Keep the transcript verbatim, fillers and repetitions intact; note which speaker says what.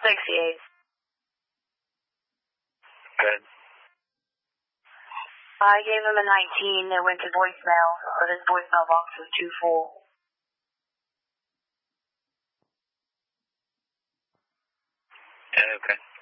Speaker 1: sixty-eight.
Speaker 2: Good.
Speaker 1: I gave him a nineteen. It went to voicemail, but his voicemail box was too full.
Speaker 2: Yeah, okay.